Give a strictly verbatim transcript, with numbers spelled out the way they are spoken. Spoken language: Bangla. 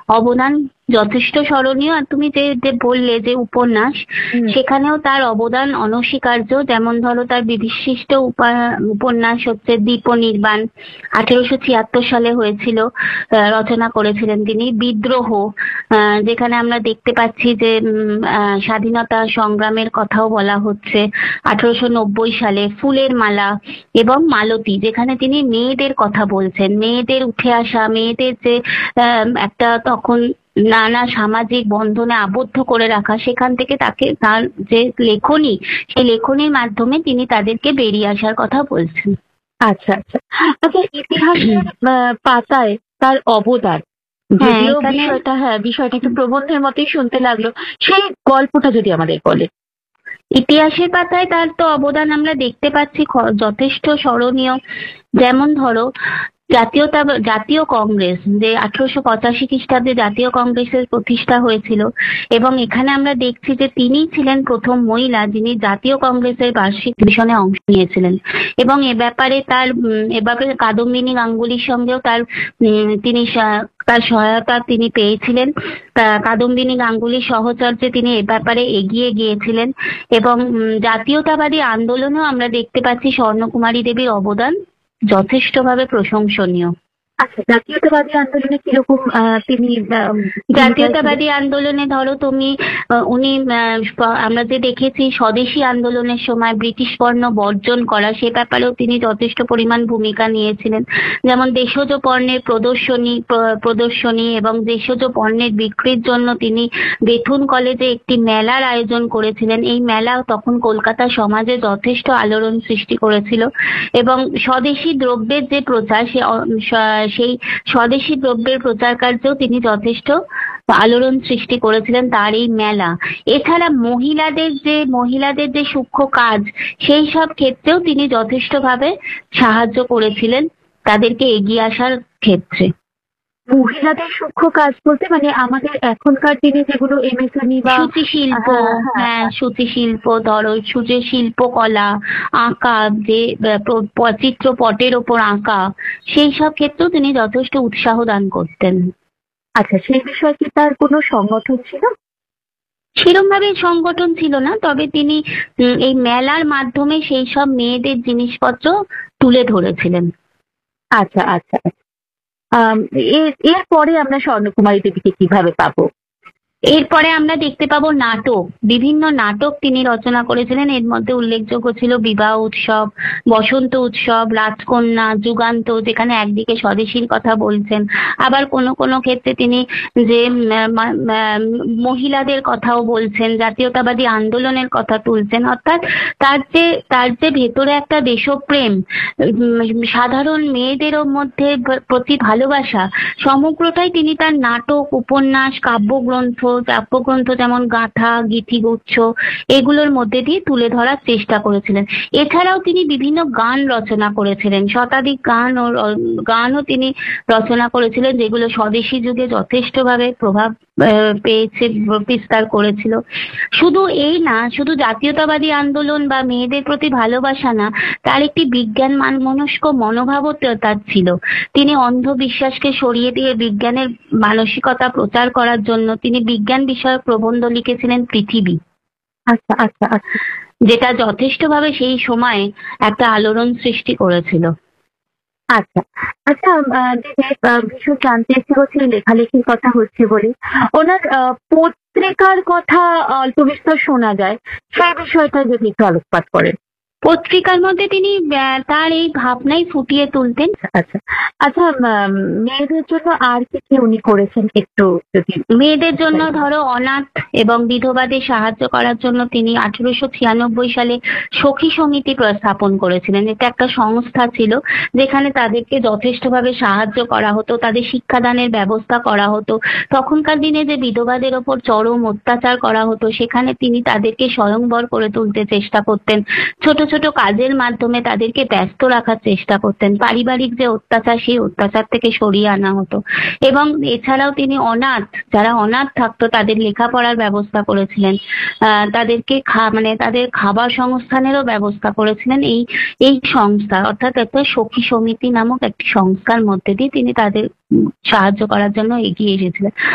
অবদান যথেষ্ট স্মরণীয়। আর তুমি যে যে বললে যে উপন্যাস, সেখানেও তার অবদান অনস্বীকার্য। যেমন ধরো তার বিশিষ্ট উপা- উপন্যাস হচ্ছে দীপ নির্বাণ, আঠেরোশো ছিয়াত্তর সালে হয়েছিল, আহ, রচনা করেছিলেন তিনি। বিদ্রোহ, আহ, যেখানে আমরা দেখতে পাচ্ছি যে উম, আহ, স্বাধীনতা সংগ্রামের কথাও বলা হচ্ছে, আঠেরোশো নব্বই সালে। ফুলের মালা এবং মালতী, যেখানে তিনি মেয়েদের কথা বলছেন, মেয়েদের উঠে আসা, মেয়েদের যে আহ, একটা তখন নানা সামাজিক বন্ধনে আবদ্ধ করে রাখা, সেখান থেকে তাকে তার যে লেখনী, সেই লেখনীর মাধ্যমে তিনি তাদেরকে বেরিয়ে আসার কথা বলছেন। আচ্ছা আচ্ছা আচ্ছা ইতিহাসের আহ, পাতায় তার অবদান, হ্যাঁ, যদিও এখানে বিষয়টা হ্যাঁ বিষয়টা একটু প্রবন্ধের মতোই শুনতে লাগলো, সেই গল্পটা যদি আমাদের বলে। ইতিহাসের পাতায় তার তো অবদান আমরা দেখতে পাচ্ছি খ- যথেষ্ট স্মরণীয়। যেমন ধরো জাতীয়তা জাতীয় কংগ্রেস, যে আঠারোশো পঁচাশি খ্রিস্টাব্দে জাতীয় কংগ্রেসের প্রতিষ্ঠা হয়েছিল, এবং এখানে আমরা দেখছি যে তিনি ছিলেন প্রথম মহিলা যিনি জাতীয় কংগ্রেসের বার্ষিক অধিবেশনে অংশ নিয়েছিলেন। এবং এ ব্যাপারে তার উম, এ ব্যাপারে কাদম্বিনী গাঙ্গুলির সঙ্গেও তার উম, তিনি সা- তার সহায়তা তিনি পেয়েছিলেন। তা কাদম্বিনী গাঙ্গুলির সহচর্যে তিনি এ ব্যাপারে এগিয়ে গিয়েছিলেন। এবং উম, জাতীয়তাবাদী আন্দোলনেও আমরা দেখতে পাচ্ছি স্বর্ণকুমারী দেবীর অবদান যথেষ্টভাবে প্রশংসনীয়। আচ্ছা, জাতীয়তাবাদী আন্দোলনে কিরকম আহ, তিনি আহ, ভূমিকা জাতীয়তাবাদী ছিলেন? আন্দোলনে ধরো তুমি আহ, উনি আহ, আমরা যে দেখেছি স্বদেশী আন্দোলনের সময় ব্রিটিশ পণ্য বর্জন করা, সে ব্যাপারেও তিনি যথেষ্ট পরিমাণ ভূমিকা নিয়েছিলেন। যেমন দেশজ পণ্যের প্রদর্শনী প্র- প্রদর্শনী এবং দেশজ পণ্যের বিক্রির জন্য তিনি বেথুন কলেজে একটি মেলার আয়োজন করেছিলেন। এই মেলা তখন কলকাতা সমাজে যথেষ্ট আলোড়ন সৃষ্টি করেছিল। এবং স্বদেশী দ্রব্যের যে প্রচার, সে অ- স- সেই স্বদেশী দ্রব্যের প্রচার কার্যেও তিনি যথেষ্ট আলোড়ন সৃষ্টি করেছিলেন তার এই মেলা। এছাড়া মহিলাদের যে মহিলাদের যে সূক্ষ্ম কাজ, সেই সব ক্ষেত্রেও তিনি যথেষ্টভাবে সাহায্য করেছিলেন তাদেরকে এগিয়ে আসার ক্ষেত্রে। মহিলাদের সূক্ষ্ম কাজ বলতে মানে আমাদের এখনকার দিনে যেগুলো এমএসএমই বা সূচি শিল্প, হ্যাঁ, হ্যাঁ, হ্যাঁ সূচি শিল্প, ধরো সূচি শিল্পকলা, আঁকা, যে আহ, প- প- চিত্রপটের ওপর আঁকা, সেই সব ক্ষেত্রেও তিনি যথেষ্ট উৎসাহ দান করতেন। আচ্ছা, সেই বিষয়ে কি তার কোনো সংগঠন ছিল? সেরম ভাবে সংগঠন ছিল না, তবে তিনি উম, এই মেলার মাধ্যমে সেই সব মেয়েদের জিনিসপত্র তুলে ধরেছিলেন। আচ্ছা আচ্ছা আচ্ছা। আম, এর এরপরে আমরা স্বর্ণকুমারী দেবীকে কিভাবে পাবো? এরপরে আমরা দেখতে পাবো নাটক, বিভিন্ন নাটক তিনি রচনা করেছিলেন। এর মধ্যে উল্লেখযোগ্য ছিল বিবাহ উৎসব, বসন্ত উৎসব, রাজকন্যা, যুগান্ত, যেখানে একদিকে স্বদেশীর কথা বলছেন, আবার কোনো কোনো ক্ষেত্রে তিনি যে উম, মা- মা- মহিলাদের কথাও বলছেন, জাতীয়তাবাদী আন্দোলনের কথা তুলছেন। অর্থাৎ তার যে তার যে ভেতরে একটা দেশপ্রেম, উম, সাধারণ মেয়েদেরও মধ্যে প্রতি ভালোবাসা, সমগ্রটাই তিনি তার নাটক, উপন্যাস, কাব্যগ্রন্থ কাব্যগ্রন্থ যেমন গাঁথা, গীতিগুচ্ছ, এগুলোর মধ্যে দিয়ে তুলে ধরার চেষ্টা করেছিলেন। এছাড়াও তিনি বিভিন্ন গান রচনা করেছিলেন, শতাধিক গান ও র- গানও তিনি রচনা করেছিলেন, যেগুলো স্বদেশী যুগে যথেষ্টভাবে প্রভাব আহ, পেয়েছে, বিস্তার করেছিল। শুধু এই না, শুধু জাতীয়তাবাদী আন্দোলন বা মেয়েদের প্রতি ভালোবাসা না, তার একটি বিজ্ঞান মান মনস্ক মনোভাবও তা- তার ছিল। তিনি অন্ধবিশ্বাসকে সরিয়ে দিয়ে বিজ্ঞানের মানসিকতা প্রচার করার জন্য তিনি বিজ্ঞান বিষয়ক প্রবন্ধ লিখেছিলেন পৃথিবী, আচ্ছা আচ্ছা আচ্ছা যেটা যথেষ্টভাবে সেই সময়ে একটা আলোড়ন সৃষ্টি করেছিল। আচ্ছা আচ্ছা আহ, দিদি, আহ, ভীষণ জানতে ইচ্ছে হচ্ছে এই লেখালেখির কথা হচ্ছে বলে ওনার আহ, পত্রিকার কথা অল্প বিস্তর শোনা যায়, সেই বিষয়টা যদি একটু আলোকপাত করেন। পত্রিকার মধ্যে তিনি আহ, তার এই ভাবনাই ফুটিয়ে তুলতেন। আচ্ছা আচ্ছা উম, মেয়েদের জন্য আর কি কি উনি করেছেন একটু যদি। মেয়েদের জন্য ধরো অনাথ এবং বিধবাদের সাহায্য করার জন্য তিনি আঠারোশো ছিয়ানব্বই সালে সখী সমিতি প্র- স্থাপন করেছিলেন। এটা একটা সংস্থা ছিল যেখানে তাদেরকে যথেষ্টভাবে সাহায্য করা হতো, তাদের শিক্ষাদানের ব্যবস্থা করা হতো। তখনকার দিনে যে বিধবাদের ওপর চরম অত্যাচার করা হতো, সেখানে তিনি তাদেরকে স্বয়ংবর করে তুলতে চেষ্টা করতেন। ছোট ছোট কাজের মাধ্যমে তাদেরকে ব্যস্ত রাখার চেষ্টা করতেন। পারিবারিক যে অত্যাচার, সেই অত্যাচার থেকে সরিয়ে আনা হতো। এবং এছাড়াও তিনি অনাথ, যারা অনাথ থাকতো তাদের লেখাপড়ার ব্যবস্থা করেছিলেন। আহ তাদেরকে খা মানে তাদের খাবার সংস্থানেরও ব্যবস্থা করেছিলেন এই এই সংস্থা, অর্থাৎ একটা সখী সমিতি নামক একটি সংস্থার মধ্যে দিয়ে তিনি তাদের উম, সাহায্য করার জন্য এগিয়ে এসেছিলেন।